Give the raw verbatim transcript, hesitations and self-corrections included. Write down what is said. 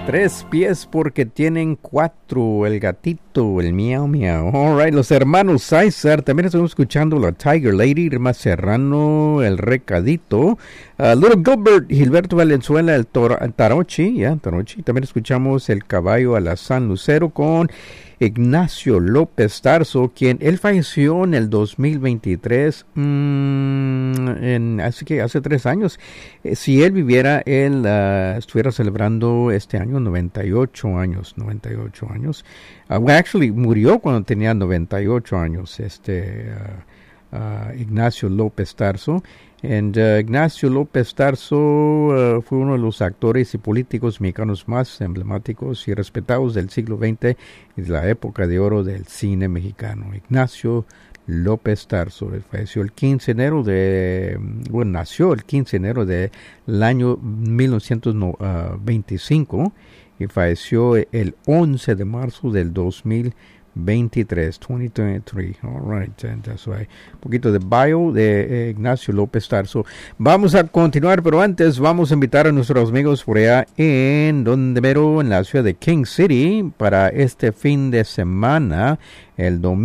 Tres pies porque tienen cuatro, el gatito, el miau miau. All right, los hermanos César, también estamos escuchando la Tiger Lady, Irma Serrano, el recadito, uh, Little Gilbert, Gilberto Valenzuela, el, toro, el Tarochi, ya, yeah, Tarochi. También escuchamos el caballo Alazán Lucero con Ignacio López Tarso, quien él falleció en el dos mil veintitrés, mmm, en, así que hace tres años. Eh, si él viviera, él uh, estuviera celebrando este año noventa y ocho años, noventa y ocho años. Uh, well, actually, murió cuando tenía noventa y ocho años, este uh, uh, Ignacio López Tarso. And, uh, Ignacio López Tarso uh, fue uno de los actores y políticos mexicanos más emblemáticos y respetados del siglo veinte y de la época de oro del cine mexicano. Ignacio López Tarso falleció el quince de enero de, bueno, nació el quince de enero del año mil novecientos veinticinco y falleció el once de marzo del dos mil veintitrés, dos mil veintitrés. All right, and that's why. Un poquito de bio de eh, Ignacio López Tarso. Vamos a continuar, pero antes vamos a invitar a nuestros amigos por allá en donde mero, en la ciudad de King City, para este fin de semana, el domingo.